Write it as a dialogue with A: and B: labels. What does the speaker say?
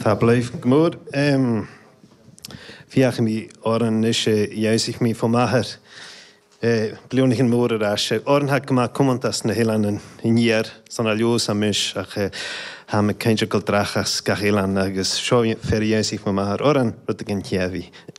A: Tá bleif gmór. Fiach mi oran nishe jausich mi vom Maher. Blionig in mór rashe. Oran ha gma kumantas na hilan in jaar son alios amish ach ha me keinja gol drachas gach hilan agus sho fer jausich vom Maher. Oran rut agin tjavi.